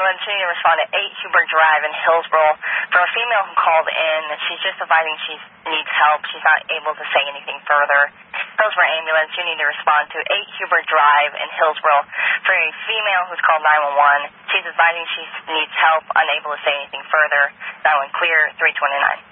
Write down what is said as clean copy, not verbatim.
ambulance. You need to respond to 8 Huber Drive in Hillsborough for a female who called in. She's just advising she needs help. She's not able to say anything further. Hillsborough ambulance, you need to respond to 8 Huber Drive in Hillsborough for a female who's called 911. She's advising she needs help, unable to say anything further. That one clear, 329.